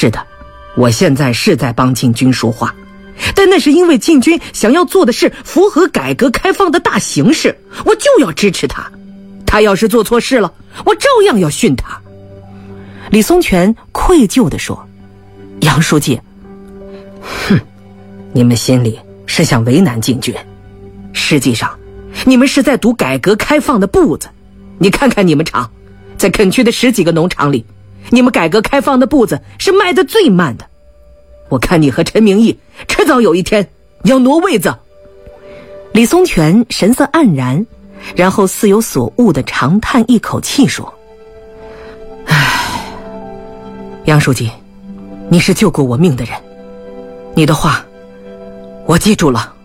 是的，我现在是在帮禁军说话，但那是因为禁军想要做的是符合改革开放的大形势，我就要支持他。他要是做错事了，我照样要训他。 李松泉愧疚地说：杨书记， 你们心里是想为难禁军，实际上你们是在堵改革开放的步子。你看看你们厂，在垦区的10几个农场里，你们改革开放的步子是迈得最慢的。我看你和陈明义迟早有一天要挪位子。 李松泉神色黯然，然后似有所悟地长叹一口气说：杨书记，你是救过我命的人，你的话我记住了。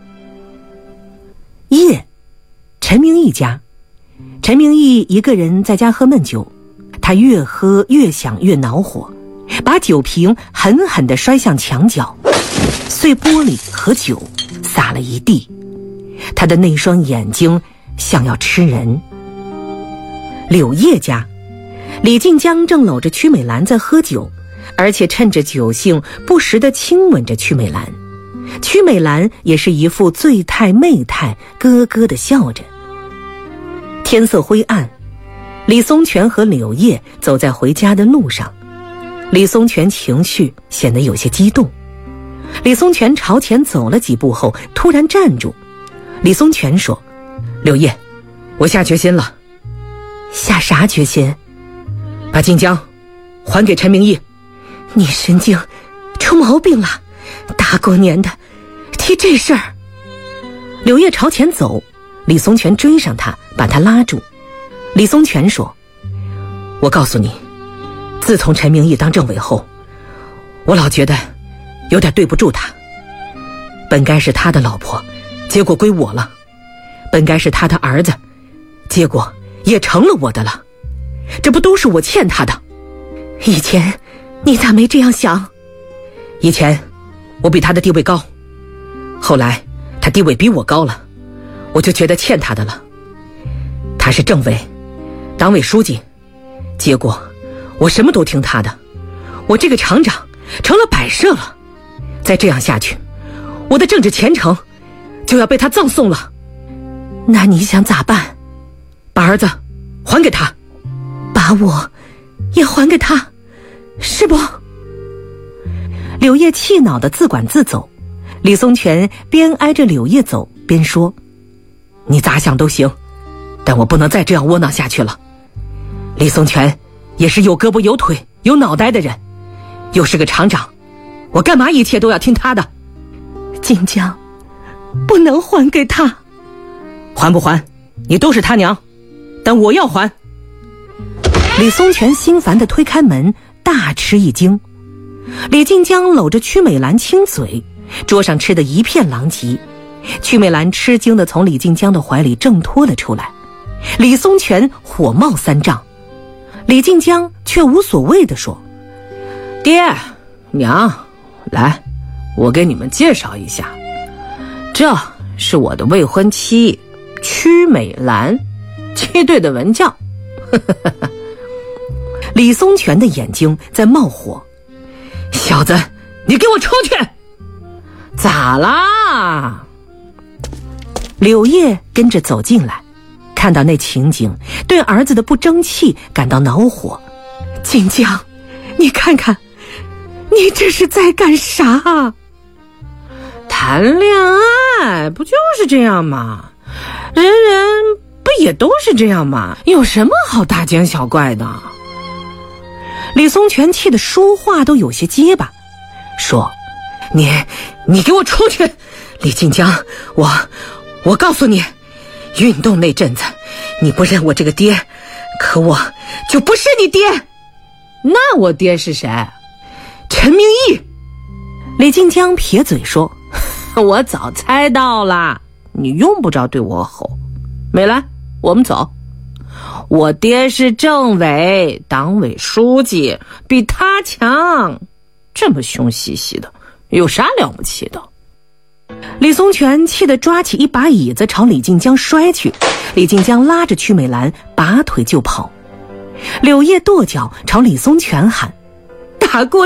夜，陈明义家，陈明义一个人在家喝闷酒，他越喝越想越恼火，把酒瓶狠狠地摔向墙角，碎玻璃和酒洒了一地，他的那双眼睛像要吃人。柳叶家，李晋江正搂着曲美兰在喝酒，而且趁着酒兴不时地亲吻着曲美兰。曲美兰也是一副醉态媚态，咯咯地笑着。天色灰暗，李松泉和柳叶走在回家的路上。李松泉情绪显得有些激动，李松泉朝前走了几步后突然站住。李松泉说： 柳叶，我下决心了。 下啥决心？ 把晋江还给陈明义。 你神经，出毛病了，大过年的提这事儿。柳叶朝前走，李松泉追上他，把他拉住。李松泉说： 我告诉你，自从陈明义当政委后，我老觉得有点对不住他。本该是他的老婆，结果归我了；本该是他的儿子，结果也成了我的了。这不都是我欠他的？ 以前你咋没这样想？ 以前我比他的地位高，后来他地位比我高了，我就觉得欠他的了。他是政委、党委书记，结果我什么都听他的，我这个厂长成了摆设了。再这样下去，我的政治前程就要被他葬送了。 那你想咋办？ 把儿子还给他。 把我也还给他，是不？柳叶气恼地自管自走，李松泉边挨着柳叶走边说： 你咋想都行，但我不能再这样窝囊下去了。李松泉也是有胳膊有腿有脑袋的人，又是个厂长，我干嘛一切都要听他的？ 晋江不能还给他。 还不还你都是他娘，但我要还。 李松泉心烦地推开门，大吃一惊。李晋江搂着曲美兰亲嘴，桌上吃得一片狼藉。曲美兰吃惊地从李晋江的怀里挣脱了出来。李松泉火冒三丈，李晋江却无所谓地说： 爹娘，来，我给你们介绍一下，这是我的未婚妻曲美兰，7队的文将。 李松泉的眼睛在冒火： 小子，你给我出去！咋啦？ 柳叶跟着走进来，看到那情景，对儿子的不争气感到恼火。晋江，你看看，你这是在干啥？ 谈恋爱不就是这样吗？人不也都是这样吗？有什么好大惊小怪的？ 李松泉气得说话都有些结巴，说： 你给我出去！李晋江，我告诉你，运动那阵子你不认我这个爹，可我就不是你爹。那我爹是谁？陈明义。 李晋江撇嘴说： 我早猜到了，你用不着对我吼。美兰，我们走。我爹是政委、党委书记，比他强，这么凶兮兮的，有啥了不起的？ 李松泉气得抓起一把椅子朝李晋江摔去，李晋江拉着曲美兰拔腿就跑。柳叶跺脚朝李松泉喊：大过